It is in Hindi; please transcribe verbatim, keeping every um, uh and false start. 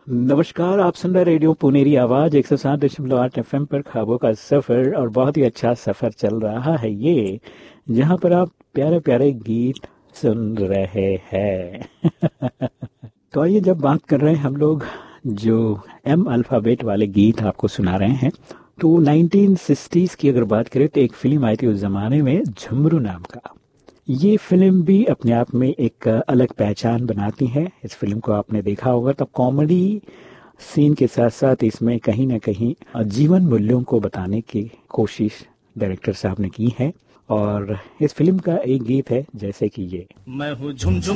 नमस्कार, आप सुन रहे रेडियो पुनेरी आवाज एक सौ सात दशमलव आठ एफ एम पर ख्वाबों का सफर। और बहुत ही अच्छा सफर चल रहा है ये, जहां पर आप प्यारे प्यारे गीत सुन रहे हैं। तो आइए, जब बात कर रहे हैं हम लोग जो एम अल्फाबेट वाले गीत आपको सुना रहे हैं, तो नाइनटीन सिक्सटीज़ की अगर बात करें तो एक फिल्म आई थी उस जमाने में, झुमरू नाम का। ये फिल्म भी अपने आप में एक अलग पहचान बनाती है। इस फिल्म को आपने देखा होगा तो कॉमेडी सीन के साथ साथ इसमें कहीं ना कहीं जीवन मूल्यों को बताने की कोशिश डायरेक्टर साहब ने की है। और इस फिल्म का एक गीत है जैसे कि ये। मैं हूँ झुमझुम